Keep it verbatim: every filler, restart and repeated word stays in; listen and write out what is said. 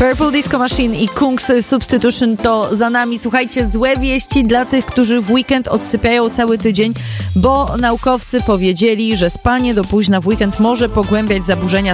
Purple Disco Machine i Kung's Substitution to za nami. Słuchajcie, złe wieści dla tych, którzy w weekend odsypiają cały tydzień, bo naukowcy powiedzieli, że spanie do późna w weekend może pogłębiać zaburzenia